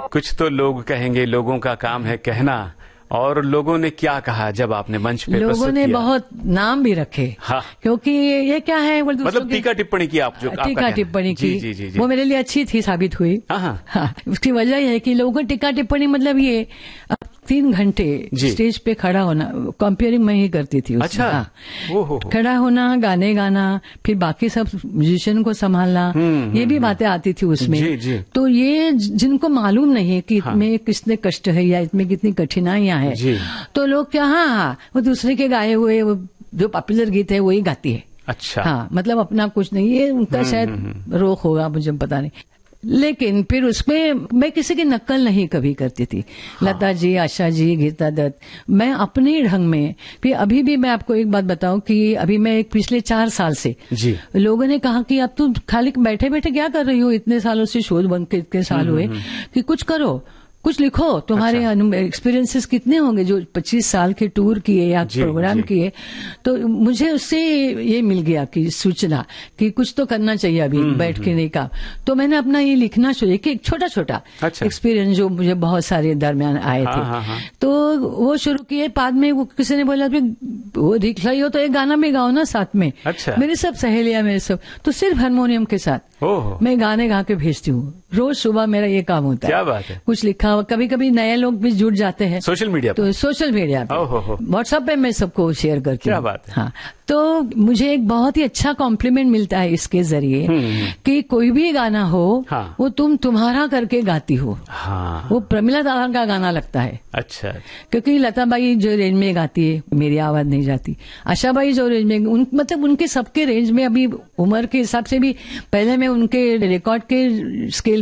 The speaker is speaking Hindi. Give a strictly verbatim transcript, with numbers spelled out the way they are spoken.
कुछ तो लोग कहेंगे, लोगों का काम है कहना, और लोगों ने क्या कहा जब आपने मंच पे प्रस्तुत किया? लोगों ने बहुत नाम भी रखे। हाँ। क्योंकि ये क्या है, मतलब टीका टिप्पणी की आप जो टीका टिप्पणी की जी, जी, जी, जी। वो मेरे लिए अच्छी थी, साबित हुई। हाँ। हाँ, उसकी वजह यह है कि लोगों को टीका टिप्पणी मतलब ये तीन घंटे स्टेज पे खड़ा होना, कंपेयरिंग मैं ही करती थी उसमें। अच्छा। हाँ। ओ हो। खड़ा होना, गाने गाना, फिर बाकी सब म्यूजिशियन को संभालना, ये भी बातें आती थी उसमें। जी, जी। तो ये जिनको मालूम नहीं है कि इसमें कितने कष्ट है या इसमें कितनी कठिनाइयां हैं, तो लोग क्या, हाँ हाँ वो दूसरे के गाए हुए वो जो पॉपुलर गीत है वही गाती है। अच्छा। हाँ, मतलब अपना कुछ नहीं, ये उनका शायद रोक होगा, मुझे पता नहीं। लेकिन फिर उसमें मैं किसी की नकल नहीं कभी करती थी। हाँ। लता जी, आशा जी, गीता दत्त, मैं अपने ढंग में। फिर अभी भी मैं आपको एक बात बताऊं कि अभी मैं एक पिछले चार साल से जी लोगों ने कहा कि अब तुम खाली बैठे बैठे क्या कर रही हो, इतने सालों से शोध बंद के इतने साल हुए कि कुछ करो, कुछ लिखो, तुम्हारे अच्छा। एक्सपीरियंसेस कितने होंगे जो पच्चीस साल के टूर किए या प्रोग्राम किए। तो मुझे उससे ये मिल गया कि सूचना कि कुछ तो करना चाहिए अभी बैठ के नहीं काम। तो मैंने अपना ये लिखना शुरू किया, एक छोटा छोटा अच्छा। एक्सपीरियंस जो मुझे बहुत सारे दरमियान आए थे। हाँ, हाँ। तो वो शुरू किए। बाद में वो किसी ने बोला वो लिख रही हो तो एक गाना भी गाओ ना साथ में। अच्छा। मेरी सब सहेलियां, मेरे सब, तो सिर्फ हारमोनियम के साथ मैं गाने गा के भेजती हूँ। रोज सुबह मेरा ये काम होता है। क्या बात है। कुछ लिखा हुआ, कभी कभी नए लोग भी जुड़ जाते हैं सोशल मीडिया तो सोशल मीडिया पे, व्हाट्सएप पे मैं सबको शेयर करती हूँ। क्या बात है। हाँ, तो मुझे एक बहुत ही अच्छा कॉम्प्लीमेंट मिलता है इसके जरिए कि कोई भी गाना हो हाँ। वो तुम तुम्हारा करके गाती हो। हाँ। वो प्रमिला दादा का गाना लगता है। अच्छा। क्योंकि लता बाई जो रेंज में गाती है मेरी आवाज नहीं जाती, आशा बाई जो रेंज में, उन, मतलब उनके सबके रेंज में, अभी उम्र के हिसाब से भी पहले मैं उनके रिकॉर्ड के स्केल